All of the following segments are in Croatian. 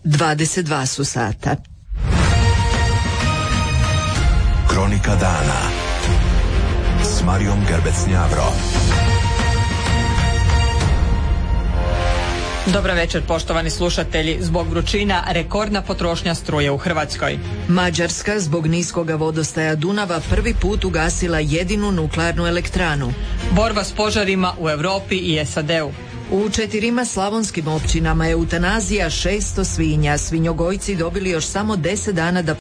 22 su sata. Kronika dana s Marijom Gerbec-Njavro. Dobar večer, poštovani slušatelji. Zbog vrućina rekordna potrošnja struje u Hrvatskoj. Mađarska zbog niskoga vodostaja Dunava prvi put ugasila jedinu nuklearnu elektranu. Borba s požarima u Europi i SAD-u. U 4 slavonskim općinama eutanazija 600 svinja. Svinjogojci dobili još samo 10 dana da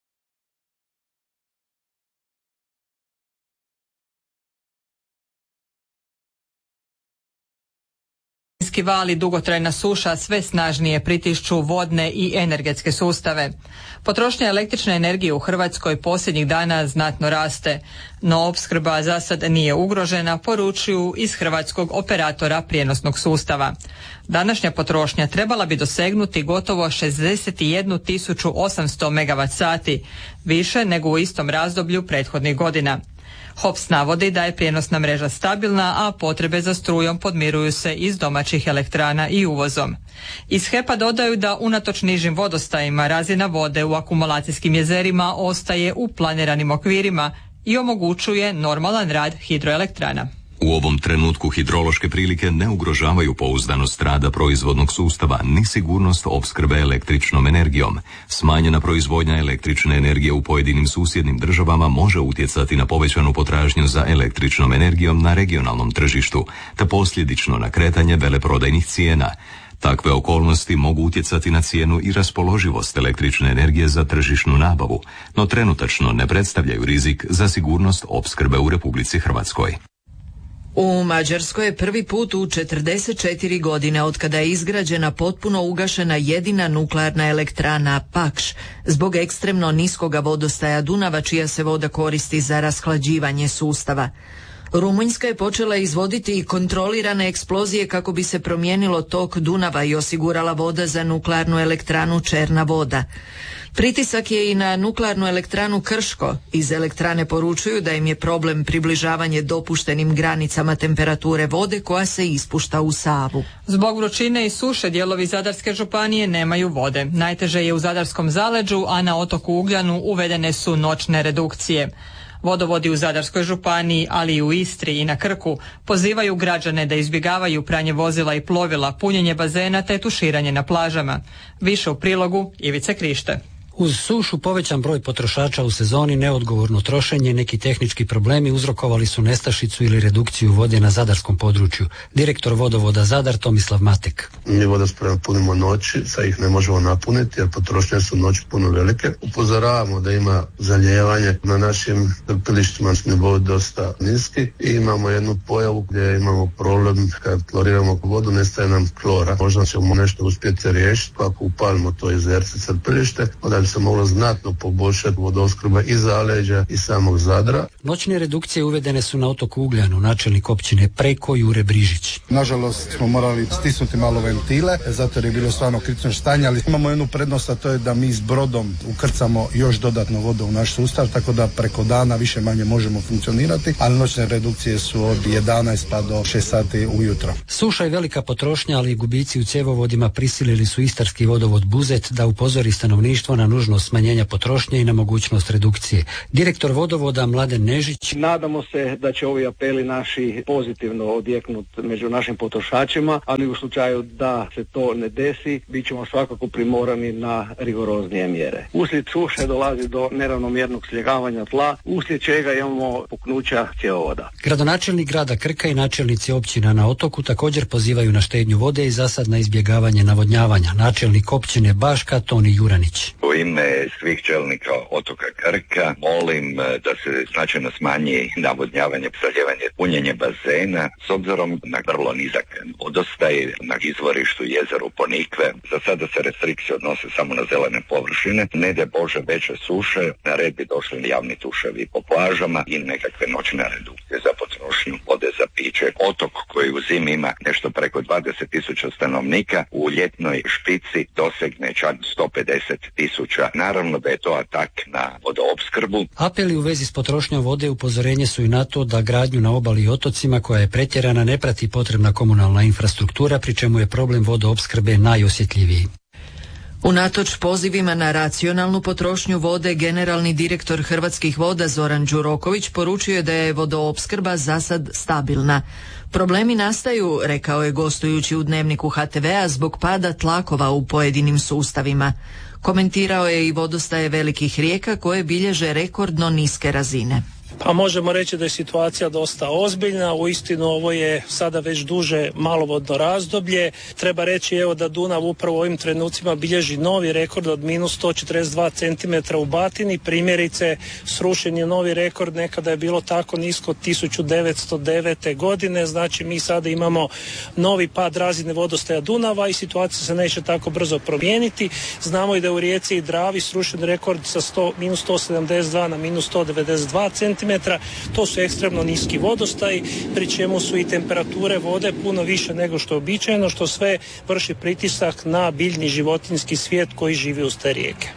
val i dugotrajna suša sve snažnije pritišću vodne i energetske sustave. Potrošnja električne energije u Hrvatskoj posljednjih dana znatno raste, no opskrba za sad nije ugrožena, poručuju iz hrvatskog operatora prijenosnog sustava. Današnja potrošnja trebala bi dosegnuti gotovo 61.800 MW sati, više nego u istom razdoblju prethodnih godina. HOPS navodi da je prijenosna mreža stabilna, a potrebe za strujom podmiruju se iz domaćih elektrana i uvozom. Iz HEP-a dodaju da unatoč nižim vodostajima razina vode u akumulacijskim jezerima ostaje u planiranim okvirima i omogućuje normalan rad hidroelektrana. U ovom trenutku hidrološke prilike ne ugrožavaju pouzdanost rada proizvodnog sustava ni sigurnost opskrbe električnom energijom. Smanjena proizvodnja električne energije u pojedinim susjednim državama može utjecati na povećanu potražnju za električnom energijom na regionalnom tržištu, te posljedično na kretanje veleprodajnih cijena. Takve okolnosti mogu utjecati na cijenu i raspoloživost električne energije za tržišnu nabavu, no trenutačno ne predstavljaju rizik za sigurnost opskrbe u Republici Hrvatskoj. U Mađarskoj je prvi put u 44 godine otkada je izgrađena potpuno ugašena jedina nuklearna elektrana Pakš zbog ekstremno niskoga vodostaja Dunava, čija se voda koristi za rashlađivanje sustava. Rumunjska je počela izvoditi i kontrolirane eksplozije kako bi se promijenilo tok Dunava i osigurala voda za nuklearnu elektranu Černa voda. Pritisak je i na nuklearnu elektranu Krško. Iz elektrane poručuju da im je problem približavanje dopuštenim granicama temperature vode koja se ispušta u Savu. Zbog vrućine i suše dijelovi Zadarske županije nemaju vode. Najteže je u Zadarskom zaleđu, a na otoku Ugljanu uvedene su noćne redukcije. Vodovodi u Zadarskoj županiji, ali i u Istri i na Krku pozivaju građane da izbjegavaju pranje vozila i plovila, punjenje bazena te tuširanje na plažama. Više u prilogu Ivice Krište. Uz sušu povećan broj potrošača u sezoni, neodgovorno trošenje, neki tehnički problemi uzrokovali su nestašicu ili redukciju vode na zadarskom području. Direktor vodovoda Zadar Tomislav Matek. Mi vodospremu punimo noći, sad ih ne možemo napuniti jer potrošnje su noći puno velike. Upozoravamo da ima zalijevanje na našim crpilištima, nivou dosta niski i imamo jednu pojavu gdje imamo problem kad kloriramo vodu, nestaje nam klora. Možda ćemo nešto uspjeti riješiti ako upalimo to jezerce crpilište, onda bi se moglo znatno poboljšati vodoopskrba i zaleđa i samog Zadra. Noćne redukcije uvedene su na otoku Ugljanu, načelnik općine Preko Jure Brižić. Nažalost smo morali stisnuti malo ventile, zato jer je bilo stvarno kritično stanje, ali imamo jednu prednost, a to je da mi s brodom ukrcamo još dodatno vodu u naš sustav, tako da preko dana više manje možemo funkcionirati, ali noćne redukcije su od 11 pa do 6 sati ujutro. Suša i velika potrošnja, ali i gubici u cjevovodima prisilili su istarski vodovod Buzet da upozori stanovništvo na nužnost smanjenja potrošnje i na mogućnost redukcije. Direktor vodovoda Mladen Nežić. Nadamo se da će ovi apeli naši pozitivno odjeknuti među našim potrošačima, ali u slučaju da se to ne desi, bit ćemo svakako primorani na rigoroznije mjere. Uslijed suše dolazi do neravnomjernog sljegavanja tla, uslijed čega imamo puknuća cjevovoda. Gradonačelnik grada Krka i načelnici općina na otoku također pozivaju na štednju vode i zasad na izbjegavanje navodnjavanja. Načelnik općine Baška Toni Juranić. U ime svih čelnika otoka Krka molim da se značajno smanji navodnjavanje, zalijevanje, punjenje bazena s obzirom na vrlo nizak vodostaj na izvorištu jezeru Ponikve. Za sada se restrikcije odnose samo na zelene površine. Ne de Bože veće suše, na red bi došli javni tuševi po plažama i nekakve noćne redukcije za potrošnju vode za piće. Otok koji u zimi ima nešto preko 20.000 stanovnika, u ljetnoj špici dosegne čak 150.000. Naravno da je to atak na vodoopskrbu. Apeli u vezi s potrošnjom vode upozorenje su i na to da gradnju na obali i otocima koja je pretjerana ne prati potrebna komunalna infrastruktura, pri čemu je problem vodoopskrbe najosjetljiviji. Unatoč pozivima na racionalnu potrošnju vode, generalni direktor Hrvatskih voda Zoran Đuroković poručio je da je vodoopskrba zasad stabilna. Problemi nastaju, rekao je gostujući u Dnevniku HTV-a, zbog pada tlakova u pojedinim sustavima. Komentirao je i vodostaje velikih rijeka koje bilježe rekordno niske razine. Pa možemo reći da je situacija dosta ozbiljna, uistinu ovo je sada već duže malovodno razdoblje. Treba reći evo da Dunav upravo u ovim trenucima bilježi novi rekord od minus 142 cm u Batini. Primjerice, srušen je novi rekord, nekada je bilo tako nisko 1909. godine, znači mi sada imamo novi pad razine vodostaja Dunava i situacija se neće tako brzo promijeniti. Znamo i da u rijeci i Dravi srušen rekord sa minus 172 na minus 192 cm. To su ekstremno niski vodostaji, pri čemu su i temperature vode puno više nego što je običajno, što sve vrši pritisak na biljni životinjski svijet koji živi uz te rijeke.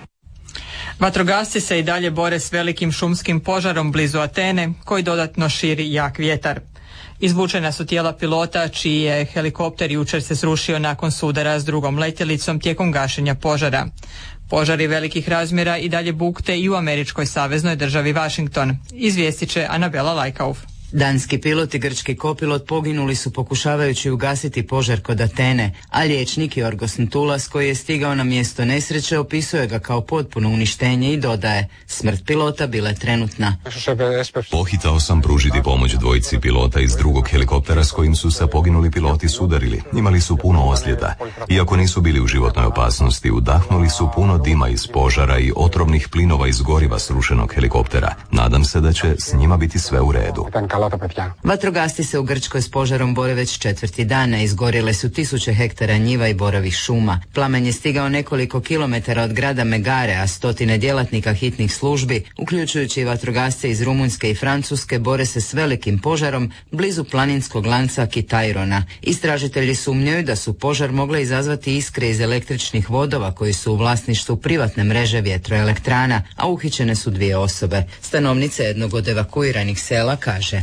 Vatrogasci se i dalje bore s velikim šumskim požarom blizu Atene, koji dodatno širi jak vjetar. Izvučena su tijela pilota čiji je helikopter jučer se srušio nakon sudara s drugom letjelicom tijekom gašenja požara. Požari velikih razmjera i dalje bukte i u američkoj saveznoj državi Washington, izvijestit će Anabela Lajkauf. Danski pilot i grčki kopilot poginuli su pokušavajući ugasiti požar kod Atene, a liječnik Jorgos Ntulas koji je stigao na mjesto nesreće opisuje ga kao potpuno uništenje i dodaje: smrt pilota bila je trenutna. Pohitao sam pružiti pomoć dvojici pilota iz drugog helikoptera s kojim su se poginuli piloti sudarili. Imali su puno ozljeda. Iako nisu bili u životnoj opasnosti, udahnuli su puno dima iz požara i otrovnih plinova iz goriva srušenog helikoptera. Nadam se da će s njima biti sve u redu. Vatrogasci se u Grčkoj s požarom bore već 4. dana, izgorjele su 1000 hektara njiva i borovih šuma. Plamen je stigao nekoliko kilometara od grada Megare, a stotine djelatnika hitnih službi, uključujući i vatrogasce iz Rumunjske i Francuske, bore se s velikim požarom blizu planinskog lanca Kitairona. Istražitelji sumnjaju da su požar mogle izazvati iskre iz električnih vodova koji su u vlasništvu privatne mreže vjetroelektrana, a uhićene su 2 osobe. Stanovnica jednog od evakuiranih sela kaže: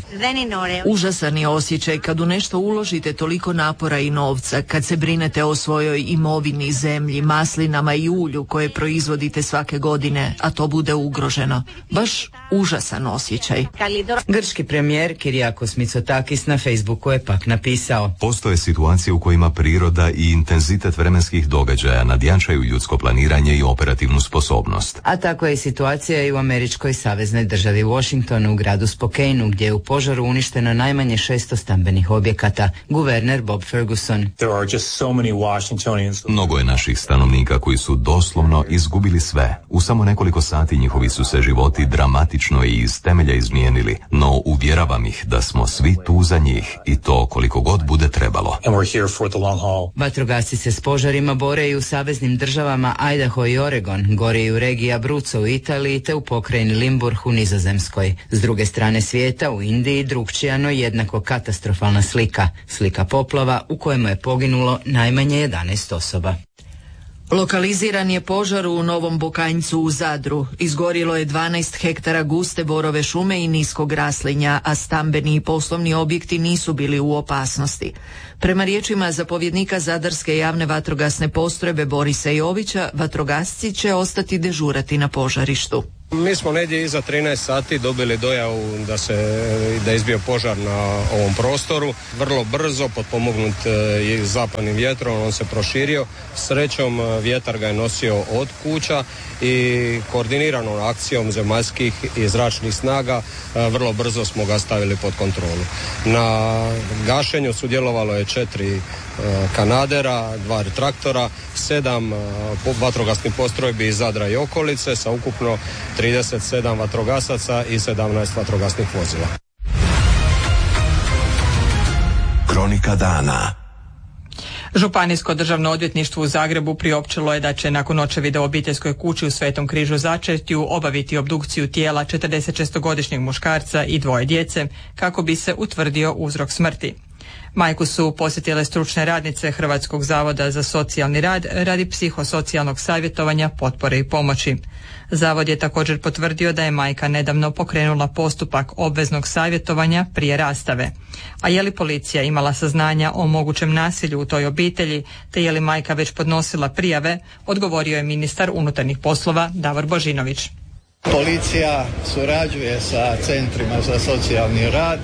užasan je osjećaj kad u nešto uložite toliko napora i novca, kad se brinete o svojoj imovini, zemlji, maslinama i ulju koje proizvodite svake godine, a to bude ugroženo. Baš užasan osjećaj. Grčki premijer Kyriakos Mitsotakis na Facebooku je pak napisao: postoje situacije u kojima priroda i intenzitet vremenskih događaja nadjačaju ljudsko planiranje i operativnu sposobnost. A takva je situacija i u američkoj saveznoj državi Washingtonu, u gradu Spokaneu, gdje je u požaru uništeno najmanje 600 stambenih objekata. Guverner Bob Ferguson: mnogo je naših stanovnika koji su doslovno izgubili sve. U samo nekoliko sati njihovi su se životi dramatično i iz temelja izmijenili, no uvjeravam ih da smo svi tu za njih i to koliko god bude trebalo. Vatrogasci se s požarima bore i u saveznim državama Idaho i Oregon, gore i u regiji Abruzzo u Italiji te u pokrajini Limburg u Nizozemskoj. S druge strane svijeta, u Indiji, drukčija no jednako katastrofalna slika. Slika poplava u kojemu je poginulo najmanje 11 osoba. Lokaliziran je požar u Novom Bokanjcu u Zadru. Izgorilo je 12 hektara guste borove šume i niskog raslinja, a stambeni i poslovni objekti nisu bili u opasnosti. Prema riječima zapovjednika Zadarske javne vatrogasne postrojbe Borisa Jovića, vatrogasci će ostati dežurati na požarištu. Mi smo negdje iza 13 sati dobili dojavu da je izbio požar na ovom prostoru. Vrlo brzo, potpomognut zapadnim vjetrom, on se proširio. Srećom vjetar ga je nosio od kuća i koordiniranom akcijom zemaljskih i zračnih snaga vrlo brzo smo ga stavili pod kontrolu. Na gašenju sudjelovalo je 4 kanadera, 2 traktora, 7 vatrogasnih postrojbi iz Zadra i okolice sa ukupno 37 vatrogasaca i 17 vatrogasnih vozila. Kronika dana. Županijsko državno odvjetništvo u Zagrebu priopćilo je da će nakon očevida u obiteljskoj kući u Svetom Križu Začetju obaviti obdukciju tijela 46-godišnjeg muškarca i 2 djece kako bi se utvrdio uzrok smrti. Majku su posjetile stručne radnice Hrvatskog zavoda za socijalni rad radi psihosocijalnog savjetovanja, potpore i pomoći. Zavod je također potvrdio da je majka nedavno pokrenula postupak obveznog savjetovanja prije rastave. A je li policija imala saznanja o mogućem nasilju u toj obitelji, te je li majka već podnosila prijave, odgovorio je ministar unutarnjih poslova Davor Božinović. Policija surađuje sa centrima za socijalni rad.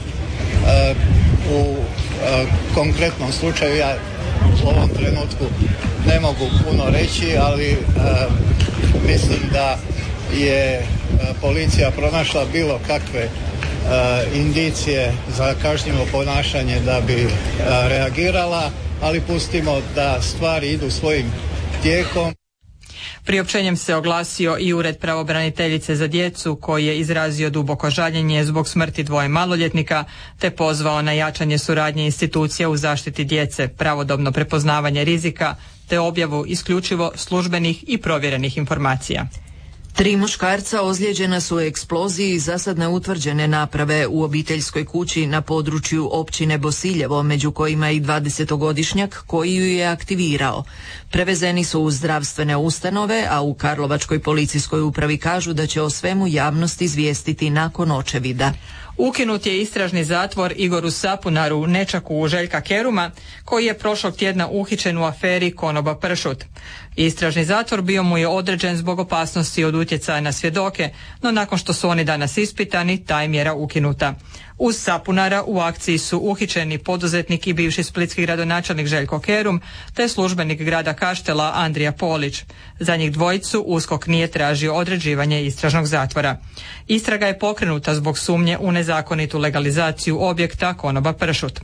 U konkretnom slučaju ja u ovom trenutku ne mogu puno reći, ali mislim da je policija pronašla bilo kakve indicije za kažnjivo ponašanje da bi reagirala, ali pustimo da stvari idu svojim tijekom. Priopćenjem se oglasio i Ured pravobraniteljice za djecu koji je izrazio duboko žaljenje zbog smrti dvoje maloljetnika te pozvao na jačanje suradnje institucija u zaštiti djece, pravodobno prepoznavanje rizika te objavu isključivo službenih i provjerenih informacija. 3 muškarca ozlijeđena su u eksploziji zasad neutvrđene naprave u obiteljskoj kući na području općine Bosiljevo, među kojima i 20-godišnjak koji ju je aktivirao. Prevezeni su u zdravstvene ustanove, a u Karlovačkoj policijskoj upravi kažu da će o svemu javnost izvijestiti nakon očevida. Ukinut je istražni zatvor Igoru Sapunaru, nečaku Željka Keruma, koji je prošlog tjedna uhićen u aferi Konoba pršut. Istražni zatvor bio mu je određen zbog opasnosti od utjecaja na svjedoke, no nakon što su oni danas ispitani, ta je mjera ukinuta. Uz Sapunara u akciji su uhićeni poduzetnik i bivši splitski gradonačelnik Željko Kerum, te službenik grada Kaštela Andrija Polić. Za njih dvojicu USKOK nije tražio određivanje istražnog zatvora. Istraga je pokrenuta zbog sumnje u nezakonitu legalizaciju objekta Konoba pršut.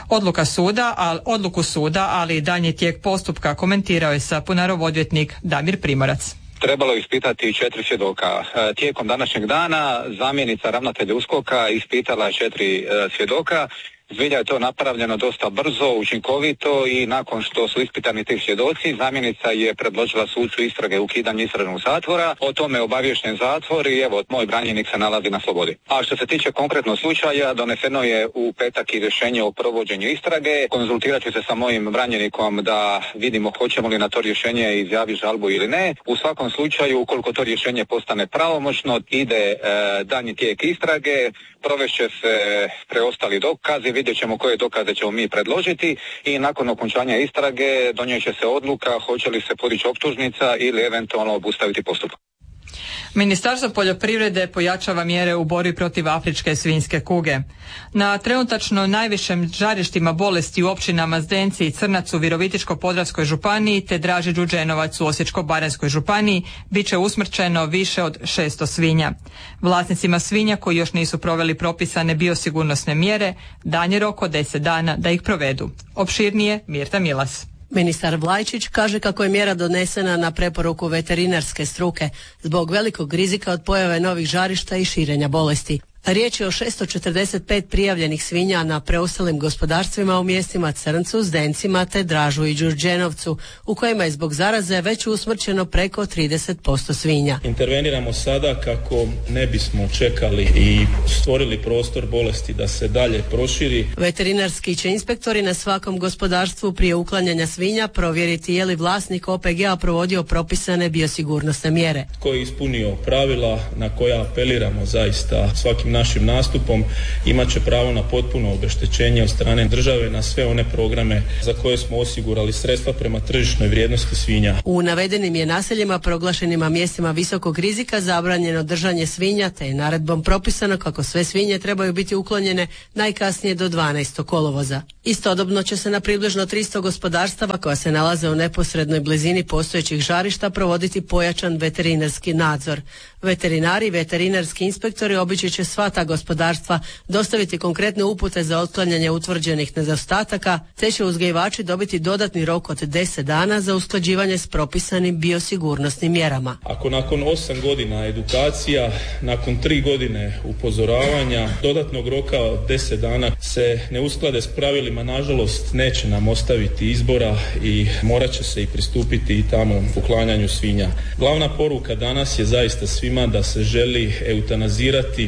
Odluku suda, ali i daljnji tijek postupka komentirao je Sapunarov odvjetnik Damir Primorac. Trebalo je ispitati 4 svjedoka. Tijekom današnjeg dana zamjenica ravnatelja USKOK-a ispitala 4 svjedoka. Zbilja je to napravljeno dosta brzo, učinkovito i nakon što su ispitani ti svjedoci, zamjenica je predložila sucu istrage ukidanje istražnog zatvora. O tome je obaviješten zatvor i evo, moj branjenik se nalazi na slobodi. A što se tiče konkretnog slučaja, doneseno je u petak i rješenje o provođenju istrage. Konzultirat ću se sa mojim branjenikom da vidimo hoćemo li na to rješenje izjaviti žalbu ili ne. U svakom slučaju, ukoliko to rješenje postane pravomoćno, ide daljnji tijek istrage, provešće se preostali dokazi, vidjet ćemo koje dokaze ćemo mi predložiti i nakon okončanja istrage donijet će se odluka hoće li se podići optužnica ili eventualno obustaviti postupak. Ministarstvo poljoprivrede pojačava mjere u borbi protiv afričke svinjske kuge. Na trenutačno najvišim žarištima bolesti u općinama Zdenci i Crnac u Virovitičko-podravskoj županiji te Draži Đuđenovac u Osječko-baranjskoj županiji bit će usmrćeno više od 600 svinja. Vlasnicima svinja koji još nisu proveli propisane biosigurnosne mjere dan je rok od 10 dana da ih provedu. Opširnije Mirta Milas. Ministar Vlajčić kaže kako je mjera donesena na preporuku veterinarske struke zbog velikog rizika od pojave novih žarišta i širenja bolesti. Riječ je o 645 prijavljenih svinja na preostalim gospodarstvima u mjestima Crncu, Zdencima te Dražu i Đurđenovcu, u kojima je zbog zaraze već usmrćeno preko 30% svinja. Interveniramo sada kako ne bismo čekali i stvorili prostor bolesti da se dalje proširi. Veterinarski će inspektori na svakom gospodarstvu prije uklanjanja svinja provjeriti je li vlasnik OPG-a provodio propisane biosigurnosne mjere. Tko je ispunio pravila na koja apeliramo zaista svakim našim nastupom imat će pravo na potpuno obeštećenje od strane države na sve one programe za koje smo osigurali sredstva prema tržišnoj vrijednosti svinja. U navedenim je naseljima proglašenima mjestima visokog rizika zabranjeno držanje svinja te je naredbom propisano kako sve svinje trebaju biti uklonjene najkasnije do 12. kolovoza. Istodobno će se na približno 300 gospodarstava koja se nalaze u neposrednoj blizini postojećih žarišta provoditi pojačan veterinarski nadzor. Veterinari i veterinarski inspektori obići će sva ta gospodarstva, dostaviti konkretne upute za otklanjanje utvrđenih nedostataka, te će uzgajivači dobiti dodatni rok od 10 dana za usklađivanje s propisanim biosigurnosnim mjerama. Ako nakon 8 godina edukacija, nakon 3 godine upozoravanja, dodatnog roka od 10 dana se ne usklade s pravilima, nažalost neće nam ostaviti izbora i morat će se i pristupiti i tamo uklanjanju svinja. Glavna poruka danas je zaista svima da se želi eutanazirati, ukloniti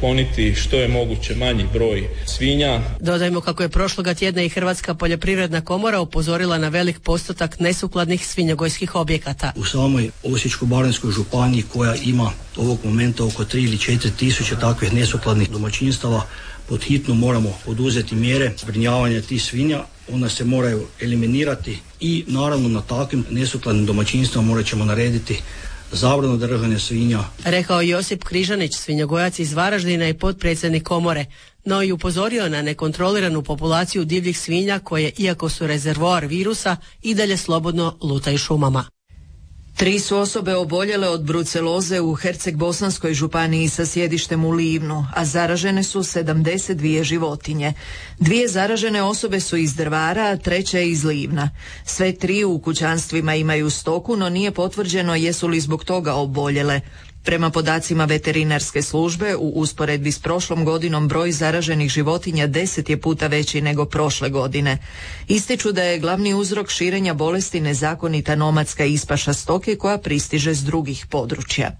ukloniti što je moguće manji broj svinja. Dodajmo kako je prošloga tjedna i Hrvatska poljoprivredna komora upozorila na velik postotak nesukladnih svinjogojskih objekata. U samoj Osječko-baranjskoj županiji, koja ima ovog momenta oko 3 ili 4 tisuće takvih nesukladnih domaćinstava, pod hitno moramo poduzeti mjere zbrinjavanja tih svinja. Ona se moraju eliminirati i naravno na takvim nesukladnim domaćinstvima morat ćemo narediti zabranu držanja svinja. Rekao Josip Križanić, svinjogojac iz Varaždina i potpredsjednik komore, no i upozorio na nekontroliranu populaciju divljih svinja koje, iako su rezervoar virusa, i dalje slobodno lutaju šumama. 3 su osobe oboljele od bruceloze u Herceg-Bosanskoj županiji sa sjedištem u Livnu, a zaražene su 72 životinje. 2 zaražene osobe su iz Drvara, a 3 je iz Livna. Sve 3 u kućanstvima imaju stoku, no nije potvrđeno jesu li zbog toga oboljele. Prema podacima veterinarske službe, u usporedbi s prošlom godinom broj zaraženih životinja 10 je puta veći nego prošle godine. Ističu da je glavni uzrok širenja bolesti nezakonita nomadska ispaša stoke koja pristiže s drugih područja.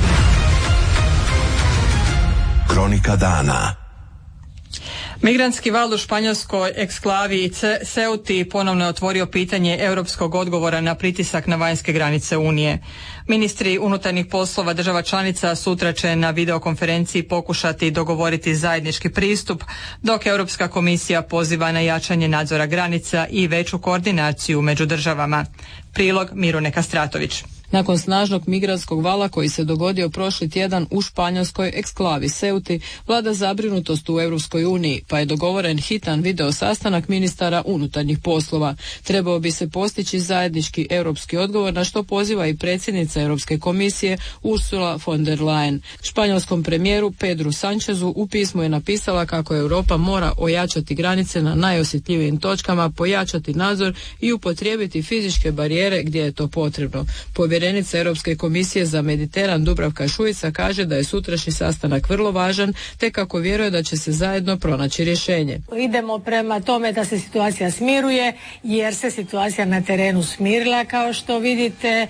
Kronika dana. Migrantski val u španjolskoj eksklavi Ceuti ponovno je otvorio pitanje europskog odgovora na pritisak na vanjske granice Unije. Ministri unutarnjih poslova država članica sutra će na videokonferenciji pokušati dogovoriti zajednički pristup, dok Europska komisija poziva na jačanje nadzora granica i veću koordinaciju među državama. Prilog Mirune Kastratović. Nakon snažnog migrantskog vala koji se dogodio prošli tjedan u španjolskoj eksklavi Ceuti, vlada zabrinutost u Europskoj uniji, pa je dogovoren hitan video sastanak ministara unutarnjih poslova. Trebao bi se postići zajednički europski odgovor, na što poziva i predsjednica Europske komisije Ursula von der Leyen. Španjolskom premijeru Pedru Sanchezu u pismu je napisala kako Europa mora ojačati granice na najosjetljivijim točkama, pojačati nadzor i upotrijebiti fizičke barijere gdje je to potrebno. Povjerenica Europske komisije za Mediteran Dubravka Šuica kaže da je sutrašnji sastanak vrlo važan, te kako vjeruje da će se zajedno pronaći rješenje. Idemo prema tome da se situacija smiruje, jer se situacija na terenu smirila, kao što vidite.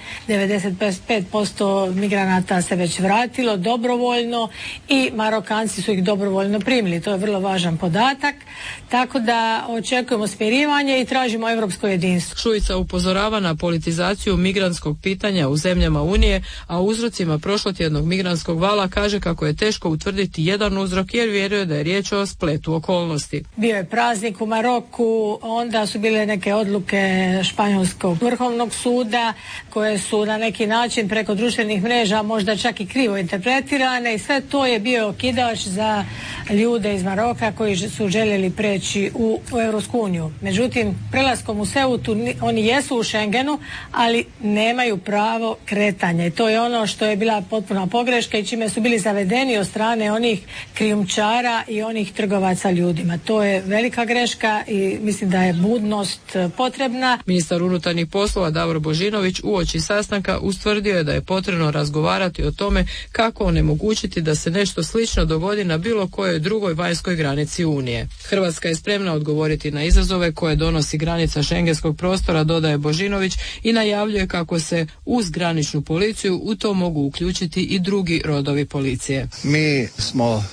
95% migranata se već vratilo dobrovoljno i Marokanci su ih dobrovoljno primili. To je vrlo važan podatak, tako da očekujemo smirivanje i tražimo europsko jedinstvo. Šuica upozorava na politizaciju migrantskog pitanja u zemljama Unije, a uzrocima prošlotjednog migrantskog vala kaže kako je teško utvrditi jedan uzrok jer vjeruje da je riječ o spletu okolnosti. Bio je praznik u Maroku, onda su bile neke odluke Španjolskog vrhovnog suda koje su na neki način preko društvenih mreža možda čak i krivo interpretirane i sve to je bio okidač za ljude iz Maroka koji su željeli preći u Europsku uniju. Međutim, prelaskom u Ceutu oni jesu u Schengenu, ali nemaju pravo kretanja i to je ono što je bila potpuna pogreška i čime su bili zavedeni od strane onih krijumčara i onih trgovaca ljudima. To je velika greška i mislim da je budnost potrebna. Ministar unutarnjih poslova Davor Božinović uoči sastanka ustvrdio je da je potrebno razgovarati o tome kako onemogućiti da se nešto slično dogodi na bilo kojoj drugoj vanjskoj granici Unije. Hrvatska je spremna odgovoriti na izazove koje donosi granica šengenskog prostora, dodaje Božinović, i najavljuje kako se uz graničnu policiju u to mogu uključiti i drugi rodovi policije. Mi smo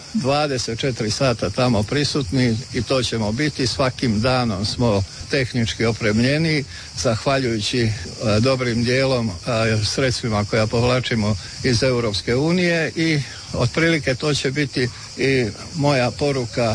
24 sata tamo prisutni i to ćemo biti. Svakim danom smo tehnički opremljeni, zahvaljujući dobrim dijelom sredstvima koja povlačimo iz Europske unije i otprilike to će biti i moja poruka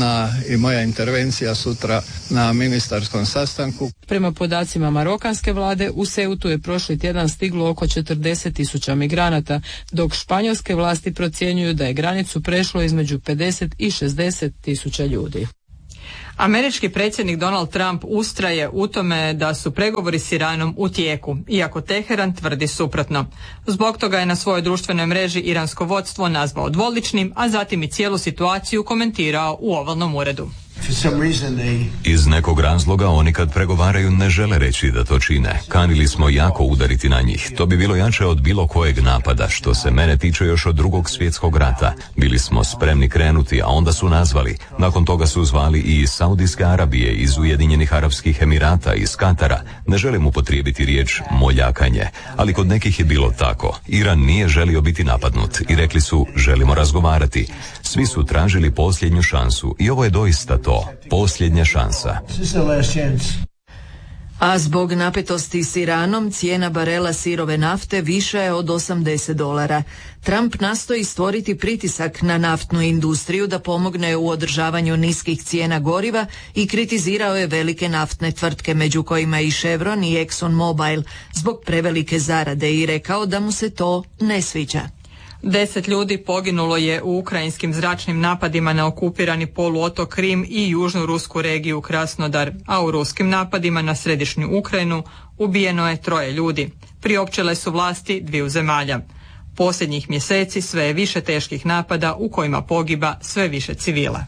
i moja intervencija sutra na ministarskom sastanku. Prema podacima marokanske vlade, u Ceutu je prošli tjedan stiglo oko 40.000 migranata, dok španjolske vlasti procjenjuju da je granicu prešlo između 50 i 60.000 ljudi. Američki predsjednik Donald Trump ustraje u tome da su pregovori s Iranom u tijeku, iako Teheran tvrdi suprotno. Zbog toga je na svojoj društvenoj mreži iransko vodstvo nazvao dvoličnim, a zatim i cijelu situaciju komentirao u ovalnom uredu. Iz nekog razloga oni kad pregovaraju ne žele reći da to čine. Kanili smo jako udariti na njih. To bi bilo jače od bilo kojeg napada, što se mene tiče još od Drugog svjetskog rata. Bili smo spremni krenuti, a onda su nazvali. Nakon toga su zvali i iz Saudijske Arabije, iz Ujedinjenih Arapskih Emirata, iz Katara. Ne želim upotrijebiti riječ moljakanje, ali kod nekih je bilo tako. Iran nije želio biti napadnut i rekli su želimo razgovarati. Svi su tražili posljednju šansu i ovo je doista to, posljednja šansa. A zbog napetosti s Iranom cijena barela sirove nafte viša je od $80. Trump nastoji stvoriti pritisak na naftnu industriju da pomogne u održavanju niskih cijena goriva i kritizirao je velike naftne tvrtke, među kojima i Chevron i Exxon Mobil, zbog prevelike zarade i rekao da mu se to ne sviđa. 10 ljudi poginulo je u ukrajinskim zračnim napadima na okupirani poluotok Krim i južnu rusku regiju Krasnodar, a u ruskim napadima na središnju Ukrajinu ubijeno je 3 ljudi. Priopćile su vlasti 2 zemalja. Posljednjih mjeseci sve je više teških napada u kojima pogiba sve više civila.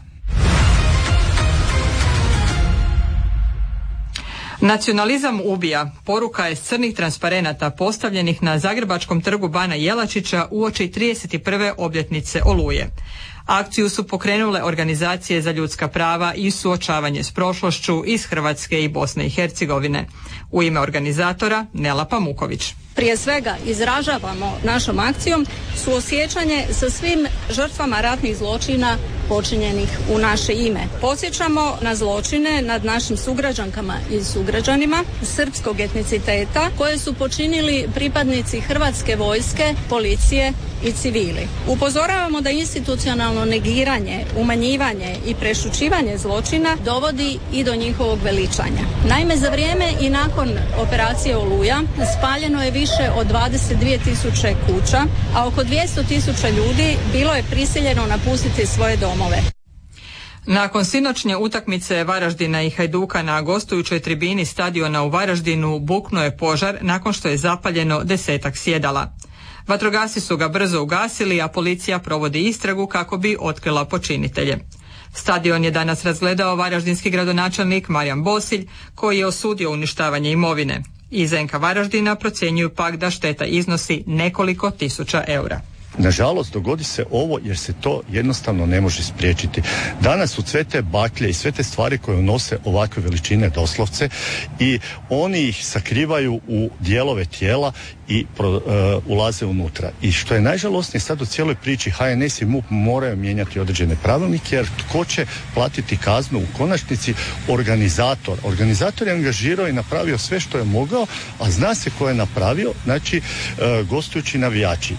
Nacionalizam ubija, poruka je s crnih transparenata postavljenih na Zagrebačkom trgu Bana Jelačića uoči 31. obljetnice Oluje. Akciju su pokrenule organizacije za ljudska prava i suočavanje s prošlošću iz Hrvatske i Bosne i Hercegovine. U ime organizatora Nela Pamuković. Prije svega izražavamo našom akcijom suosjećanje sa svim žrtvama ratnih zločina počinjenih u naše ime. Podsjećamo na zločine nad našim sugrađankama i sugrađanima srpskog etniciteta koje su počinili pripadnici Hrvatske vojske, policije i civili. Upozoravamo da institucionalno negiranje, umanjivanje i prešućivanje zločina dovodi i do njihovog veličanja. Naime, za vrijeme i nakon operacije Oluja spaljeno je više od 22.000 kuća, a oko 200.000 ljudi bilo je prisiljeno napustiti svoje domove. Nakon sinoćnje utakmice Varaždina i Hajduka na gostujućoj tribini stadiona u Varaždinu buknuo je požar nakon što je zapaljeno 10-ak sjedala. Vatrogasci su ga brzo ugasili, a policija provodi istragu kako bi otkrila počinitelje. Stadion je danas razgledao varaždinski gradonačelnik Marijan Bosilj, koji je osudio uništavanje imovine. Iz NK Varaždina procjenjuju pak da šteta iznosi nekoliko tisuća eura. Nažalost, dogodi se ovo jer se to jednostavno ne može spriječiti. Danas su sve te baklje i sve te stvari koje nose ovakve veličine doslovce i oni ih sakrivaju u dijelove tijela i ulaze unutra. I što je najžalosnije sad u cijeloj priči, HNS i MUP moraju mijenjati određene pravilnike, jer tko će platiti kaznu u konačnici? Organizator. Organizator je angažirao i napravio sve što je mogao, a zna se ko je napravio, znači gostujući navijači.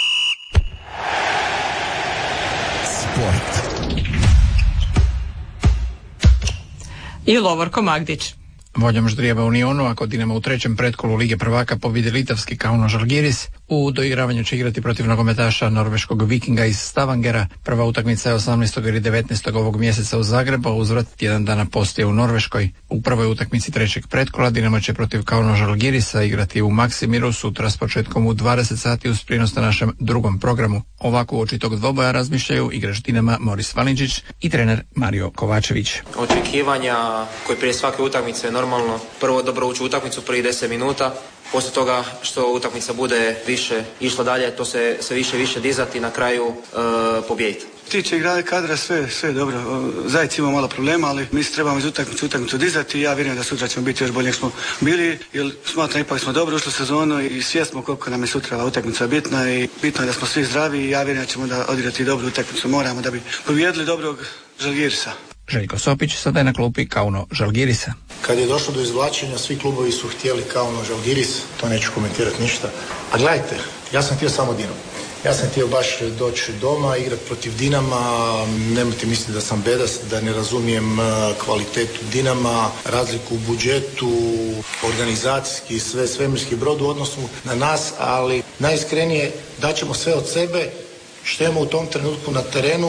I Lovorko Magdić. Voljom Ždrijeva Unionu, ako Dinamo u 3. pretkolu Lige prvaka pobjedi litavski Kauno Žalgiris, u doigravanju će igrati protiv nogometaša norveškog Vikinga iz Stavangera. Prva utakmica je 18. ili 19. ovog mjeseca u Zagrebu, a uzvrat tjedan dana poslije u Norveškoj. U prvoj utakmici 3. pretkola Dinamo će protiv Kauno Žalgirisa igrati u Maksimiru sutra s početkom u 20 sati uz prijenos na našem drugom programu. Ovako uoči tog dvoboja razmišljaju igrač Dinama Moris Valindžić i trener Mario Kovačević. Očekivanja koje prije svake utakmice je normalno prvo dobro ući u utakmicu prvih 10 minuta. Poslije toga što utakmica bude više išla dalje, to se sve više dizati i na kraju pobijediti. Tiče igrali kadra, sve je dobro. Zajec ima malo problema, ali mi se trebamo iz utakmicu dizati i ja vjerujem da sutra ćemo biti još bolje nego smo bili, jer smatram ipak smo dobro ušli u sezonu i svjesno koliko nam je sutra utakmica bitna i bitno je da smo svi zdravi i ja vjerujem da ćemo da odigrati dobru utakmicu. Moramo da bi pobijedili dobrog Žalgirisa. Željko Sopić sada je na klupi Kauno Žalgirisa. Kad je došlo do izvlačenja, svi klubovi su htjeli Kauno Žalgiris, to neću komentirati ništa. A gledajte, ja sam htio samo Dinamo. Ja sam htio baš doći doma, igrati protiv Dinama, nemojte misliti da sam bedas, da ne razumijem kvalitetu Dinama, razliku u budžetu, organizacijski, svemirski brod u odnosu na nas, ali najiskrenije daćemo sve od sebe, što imamo u tom trenutku na terenu,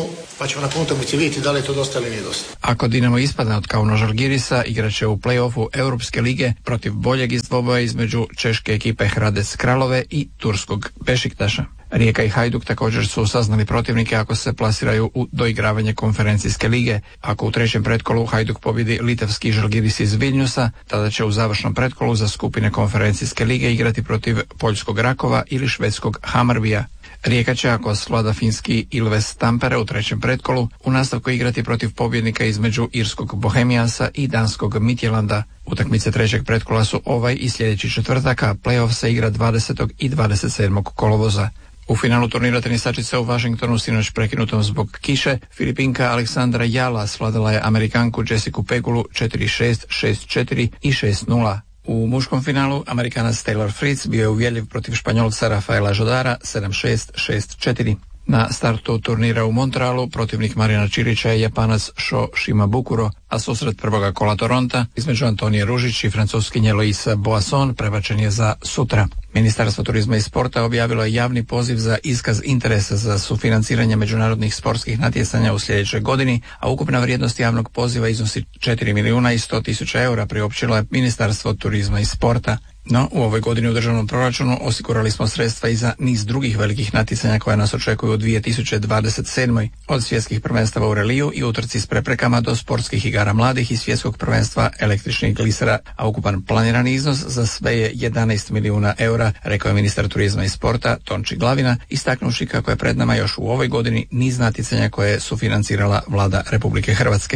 pa ćemo nakon utakmice vidjeti da li je to dosta ili nije dosta. Ako Dinamo ispadne od Kauno Žalgirisa, igraće u play-offu Europske lige protiv boljeg dvoboja između češke ekipe Hradec Kralove i turskog Bešiktaša. Rijeka i Hajduk također su saznali protivnike ako se plasiraju u doigravanje konferencijske lige. Ako u trećem pretkolu Hajduk pobjedi litavski Žalgiris iz Vilniusa, tada će u završnom pretkolu za skupine konferencijske lige igrati protiv poljskog Rakova ili švedskog Hamarbija. Rijeka će, ako svlada finski Ilves Tampere u trećem pretkolu, u nastavku igrati protiv pobjednika između irskog Bohemiansa i danskog Midtjylanda. Utakmice trećeg pretkola su ovaj i sljedeći četvrtak, a play-off se igra 20. i 27. kolovoza. U finalu turnira tenisačica u Washingtonu, sinoć prekinutom zbog kiše, Filipinka Aleksandra Jala svladala je Amerikanku Jessicu Pegulu 4-6, 6-4 i 6-0. U muškom finalu Amerikanac Taylor Fritz bio je uvjerljiv protiv Španjolca Rafaela Žodara 7-6, 6-4. Na startu turnira u Montrealu protivnik Marina Čilića je Japanac Sho Shimabukuro, a susret prvoga kola Toronta između Antonije Ružić i francuskinje Loisa Boisson prebačen je za sutra. Ministarstvo turizma i sporta objavilo je javni poziv za iskaz interesa za sufinanciranje međunarodnih sportskih natjecanja u sljedećoj godini, a ukupna vrijednost javnog poziva iznosi 4.100.000 eura, priopćilo je Ministarstvo turizma i sporta. No, u ovoj godini u državnom proračunu osigurali smo sredstva i za niz drugih velikih natjecanja koja nas očekuju u 2027. Od svjetskih prvenstava u reliju i utrci s preprekama do sportskih igara mladih i svjetskog prvenstva električnih glisera, a ukupan planirani iznos za sve je 11 milijuna eura, rekao je ministar turizma i sporta Tonči Glavina, istaknuši kako je pred nama još u ovoj godini niz natjecanja koje je sufinancirala vlada Republike Hrvatske.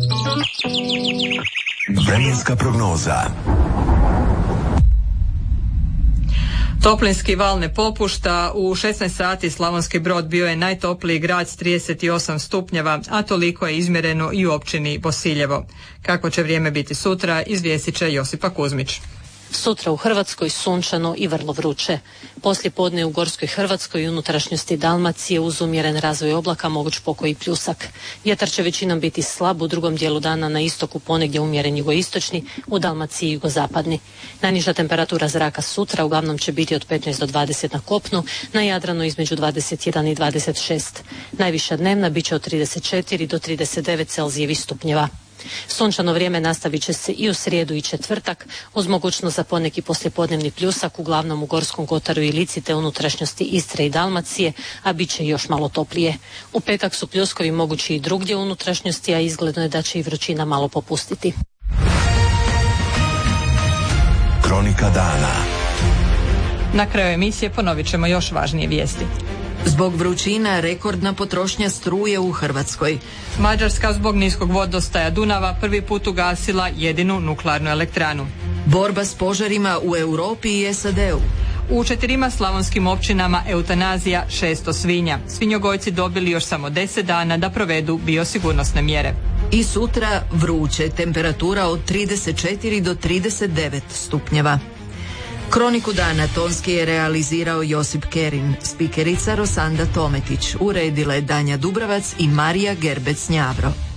Vremenska prognoza. Toplinski val ne popušta. U 16 sati Slavonski Brod bio je najtopliji grad s 38 stupnjeva, a toliko je izmjereno i u općini Bosiljevo. Kako će vrijeme biti sutra, izvijestit će Josipa Kuzmić. Sutra u Hrvatskoj sunčano i vrlo vruće. Poslijepodne u Gorskoj Hrvatskoj i unutrašnjosti Dalmacije uz umjeren razvoj oblaka moguć pokoji pljusak. Vjetar će većinom biti slab, u drugom dijelu dana na istoku ponegdje umjeren jugoistočni, u Dalmaciji jugozapadni. Najniža temperatura zraka sutra uglavnom će biti od 15 do 20 na kopnu, na Jadranu između 21 i 26. Najviša dnevna bit će od 34 do 39 Celzijevih stupnjeva. Sunčano vrijeme nastavit će se i u srijedu i četvrtak, uz mogućnost za poneki poslijepodnevni pljusak, uglavnom u Gorskom kotaru i Lici te unutrašnjosti Istre i Dalmacije, a bit će još malo toplije. U petak su pljuskovi mogući i drugdje u unutrašnjosti, a izgledno je da će i vrućina malo popustiti. Kronika dana. Na kraju emisije ponovit ćemo još važnije vijesti. Zbog vrućina rekordna potrošnja struje u Hrvatskoj. Mađarska zbog niskog vodostaja Dunava prvi put ugasila jedinu nuklearnu elektranu. Borba s požarima u Europi i SAD-u. U 4 slavonskim općinama eutanazija 600 svinja. Svinjogojci dobili još samo 10 dana da provedu biosigurnosne mjere. I sutra vruće, temperatura od 34 do 39 stupnjeva. Kroniku dana tonski je realizirao Josip Kerin, spikerica Rosanda Tometić, uredile Danja Dubravac i Marija Gerbec-Njavro.